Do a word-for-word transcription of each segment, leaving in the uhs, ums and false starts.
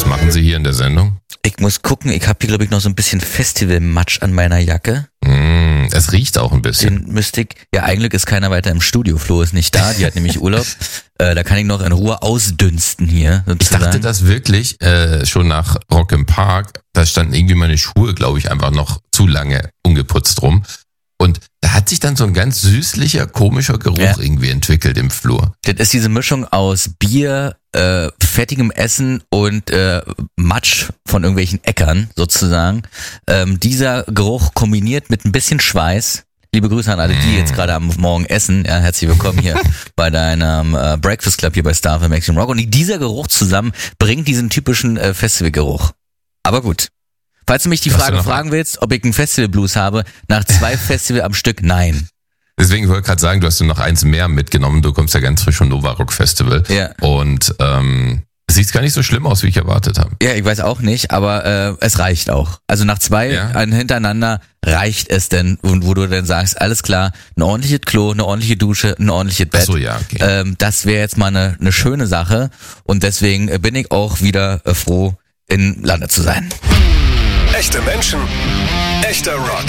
machen Sie hier in der Sendung? Ich muss gucken, ich habe hier, glaube ich, noch so ein bisschen Festival-Matsch an meiner Jacke. Mm, es riecht auch ein bisschen. Den müsste ich, ja, eigentlich ist keiner weiter im Studio. Flo ist nicht da, die hat nämlich Urlaub. Äh, da kann ich noch in Ruhe ausdünsten hier. Sozusagen. Ich dachte das wirklich äh, schon nach Rock im Park. Da standen irgendwie meine Schuhe, glaube ich, einfach noch zu lange ungeputzt rum. Und da hat sich dann so ein ganz süßlicher, komischer Geruch ja. irgendwie entwickelt im Flur. Das ist diese Mischung aus Bier, äh, fettigem Essen und äh, Matsch von irgendwelchen Äckern sozusagen. Ähm, dieser Geruch kombiniert mit ein bisschen Schweiß. Liebe Grüße an alle, die jetzt gerade am Morgen essen. Ja, herzlich willkommen hier bei deinem äh, Breakfast Club hier bei Star F M Maximum Rock. Und dieser Geruch zusammen bringt diesen typischen äh, Festivalgeruch. Aber gut. Falls du mich die Frage fragen willst, ob ich einen Festival-Blues habe, nach zwei Festival am Stück, nein. Deswegen wollte ich gerade sagen, du hast noch eins mehr mitgenommen. Du kommst ja ganz frisch vom Nova Rock Festival. Ja. Und ähm, es sieht gar nicht so schlimm aus, wie ich erwartet habe. Ja, ich weiß auch nicht, aber äh, es reicht auch. Also nach zwei ja. hintereinander reicht es denn, wo du dann sagst, alles klar, ein ordentliches Klo, eine ordentliche Dusche, ein ordentliches Bett. Ach so, ja, okay. Ähm, das wäre jetzt mal eine, eine schöne Sache. Und deswegen bin ich auch wieder äh, froh, in Lande zu sein. Echte Menschen, echter Rock.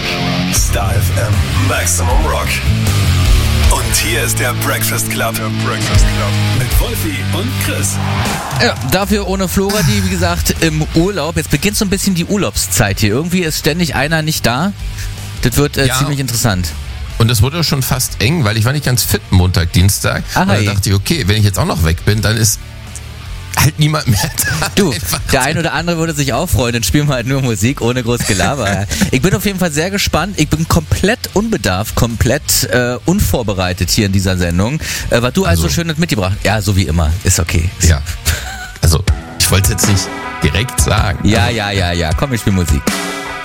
Star F M Maximum Rock. Und hier ist der Breakfast Club. Der Breakfast Club. Mit Wolfi und Chris. Ja, dafür ohne Flora, die wie gesagt im Urlaub. Jetzt beginnt so ein bisschen die Urlaubszeit hier. Irgendwie ist ständig einer nicht da. Das wird äh, ja. ziemlich interessant. Und es wurde schon fast eng, weil ich war nicht ganz fit Montag, Dienstag. Aha, und dann dachte ich, okay, wenn ich jetzt auch noch weg bin, dann ist halt niemand mehr da. Du, der ein oder andere würde sich auch freuen, dann spielen wir halt nur Musik ohne groß Gelaber. Ich bin auf jeden Fall sehr gespannt. Ich bin komplett unbedarft, komplett äh, unvorbereitet hier in dieser Sendung. Äh, was du also, also Schönes mitgebracht hast. Ja, so wie immer. Ist okay. Ja. Also, ich wollte es jetzt nicht direkt sagen. Ja, ja, ja, ja. Komm, ich spiele Musik.